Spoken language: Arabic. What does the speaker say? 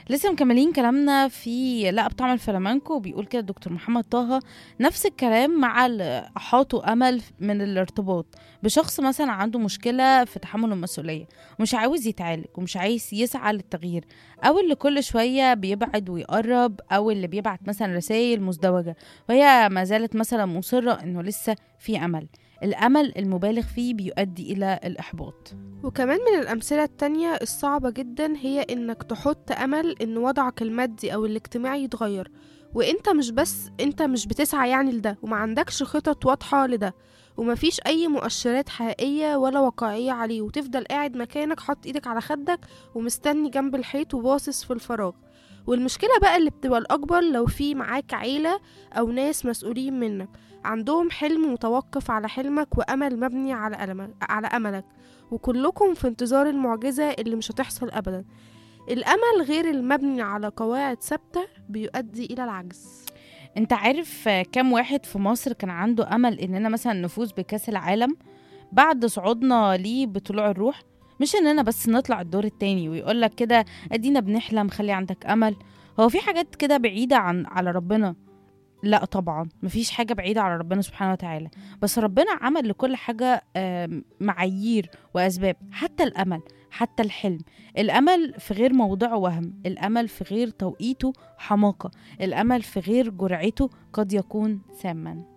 لسه مكملين كلامنا في لا بطعم الفلامنكو. بيقول كده دكتور محمد طه: نفس الكلام مع اللي أحاطوا أمل من الارتباط بشخص مثلا عنده مشكلة في تحمل المسؤولية، ومش عاوز يتعالج ومش عايز يسعى للتغيير، أو اللي كل شوية بيبعد ويقرب، أو اللي بيبعت مثلا رسائل مزدوجة وهي ما زالت مثلا مصرة إنه لسه في أمل. الأمل المبالغ فيه بيؤدي إلى الإحباط. وكمان من الأمثلة التانية الصعبة جدا هي إنك تحط أمل إن وضعك المادي أو الاجتماعي يتغير، وإنت مش بتسعى يعني لده، وما عندكش خطط واضحة لده، ومفيش أي مؤشرات حقيقية ولا واقعية عليه، وتفضل قاعد مكانك حاطط إيدك على خدك ومستني جنب الحيط وباصص في الفراغ. والمشكلة بقى اللي بتبقى الأكبر لو في معاك عيلة أو ناس مسؤولين منك عندهم حلم متوقف على حلمك وأمل مبني على أملك، وكلكم في انتظار المعجزة اللي مش هتحصل أبدا. الأمل غير المبني على قواعد ثابتة بيؤدي إلى العجز. انت عارف كم واحد في مصر كان عنده امل اننا مثلا نفوز بكأس العالم بعد صعودنا ليه بطلوع الروح؟ مش اننا بس نطلع الدور التاني ويقولك كده ادينا بنحلم، خلي عندك امل. هو في حاجات كده بعيدة على ربنا؟ لا طبعا، مفيش حاجة بعيدة على ربنا سبحانه وتعالى، بس ربنا عمل لكل حاجة معايير وأسباب، حتى الأمل، حتى الحلم. الأمل في غير موضعه وهم، الأمل في غير توقيته حماقة، الأمل في غير جرعته قد يكون ساما.